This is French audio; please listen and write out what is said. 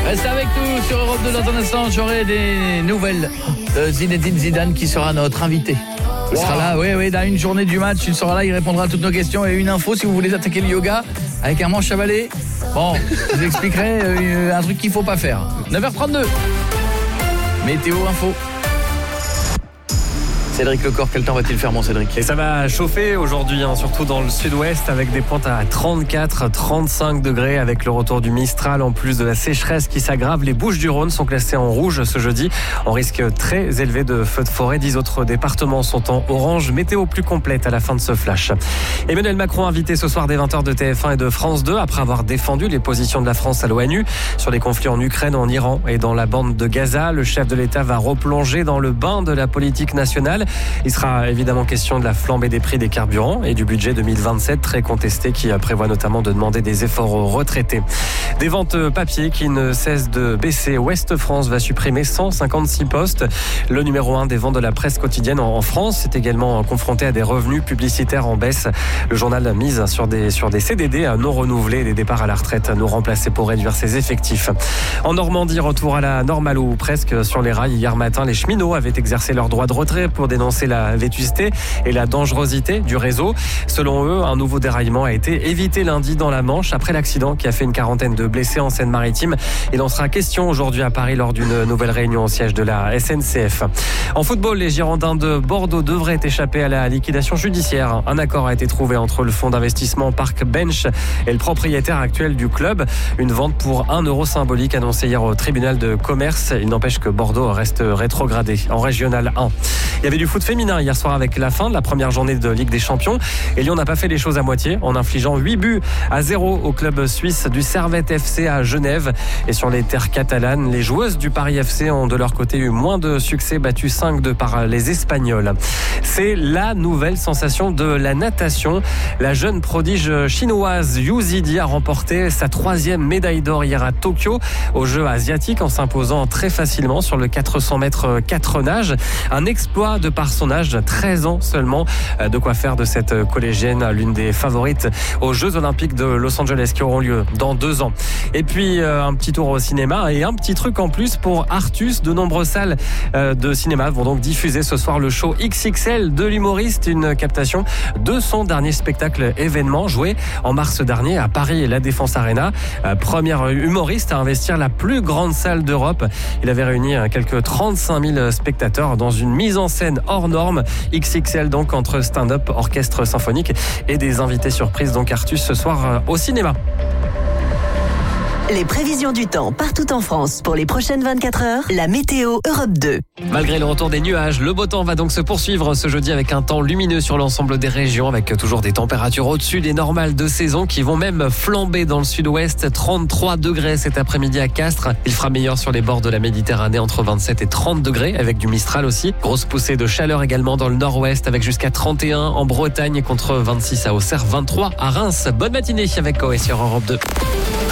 Restez avec nous sur Europe 2 dans un instant. J'aurai des nouvelles de Zinedine Zidane qui sera notre invité. Il sera là, oui, dans une journée du match, il sera là, il répondra à toutes nos questions. Et une info, si vous voulez attaquer le yoga avec un manche à balai, bon, je vous expliquerai un truc qu'il ne faut pas faire. 9h32. Météo info. Cédric Lecor, quel temps va-t-il faire, mon Cédric? Et ça va chauffer aujourd'hui, surtout dans le sud-ouest, avec des pointes à 34-35 degrés, avec le retour du Mistral, en plus de la sécheresse qui s'aggrave. Les Bouches-du-Rhône sont classées en rouge ce jeudi, en risque très élevé de feux de forêt. 10 autres départements sont en orange. Météo plus complète à la fin de ce flash. Emmanuel Macron invité ce soir dès 20h de TF1 et de France 2, après avoir défendu les positions de la France à l'ONU sur les conflits en Ukraine, en Iran et dans la bande de Gaza. Le chef de l'État va replonger dans le bain de la politique nationale. Il sera évidemment question de la flambée des prix des carburants et du budget 2027 très contesté qui prévoit notamment de demander des efforts aux retraités. Des ventes papier qui ne cessent de baisser. Ouest France va supprimer 156 postes. Le numéro 1 des ventes de la presse quotidienne en France est également confronté à des revenus publicitaires en baisse. Le journal mise sur des CDD non renouvelés, des départs à la retraite non remplacés pour réduire ses effectifs. En Normandie, retour à la normale ou presque sur les rails. Hier matin, les cheminots avaient exercé leur droit de retrait pour dénoncer la vétusté et la dangerosité du réseau. Selon eux, un nouveau déraillement a été évité lundi dans la Manche après l'accident qui a fait une quarantaine de blessés en Seine-Maritime. Il en sera question aujourd'hui à Paris lors d'une nouvelle réunion au siège de la SNCF. En football, les Girondins de Bordeaux devraient échapper à la liquidation judiciaire. Un accord a été trouvé entre le fonds d'investissement Park Bench et le propriétaire actuel du club. Une vente pour 1 euro symbolique annoncée hier au tribunal de commerce. Il n'empêche que Bordeaux reste rétrogradé en régional 1. Il y avait du foot féminin hier soir avec la fin de la première journée de Ligue des Champions. Et Lyon n'a pas fait les choses à moitié en infligeant 8-0 au club suisse du Servette FC à Genève. Et sur les terres catalanes, les joueuses du Paris FC ont de leur côté eu moins de succès, battues 5-2 par les Espagnols. C'est la nouvelle sensation de la natation. La jeune prodige chinoise Yu Zidi a remporté sa 3e médaille d'or hier à Tokyo aux Jeux asiatiques en s'imposant très facilement sur le 400 mètres 4 nages. Un exploit de par son âge, 13 ans seulement, de quoi faire de cette collégienne l'une des favorites aux Jeux Olympiques de Los Angeles qui auront lieu dans 2 ans. Et puis un petit tour au cinéma et un petit truc en plus pour Artus. De nombreuses salles de cinéma vont donc diffuser ce soir le show XXL de l'humoriste, une captation de son dernier spectacle événement joué en mars dernier à Paris et la Défense Arena. Premier humoriste à investir la plus grande salle d'Europe. Il avait réuni quelques 35 000 spectateurs dans une mise en scène hors norme. XXL donc entre stand-up, orchestre symphonique et des invités surprises. Donc Artus ce soir au cinéma. Les prévisions du temps partout en France pour les prochaines 24 heures, la météo Europe 2. Malgré le retour des nuages, le beau temps va donc se poursuivre ce jeudi avec un temps lumineux sur l'ensemble des régions, avec toujours des températures au-dessus des normales de saison qui vont même flamber dans le sud-ouest. 33 degrés cet après-midi à Castres. Il fera meilleur sur les bords de la Méditerranée, entre 27 et 30 degrés avec du Mistral aussi. Grosse poussée de chaleur également dans le nord-ouest avec jusqu'à 31 en Bretagne, contre 26 à Auxerre, 23 à Reims. Bonne matinée avec Coé sur Europe 2.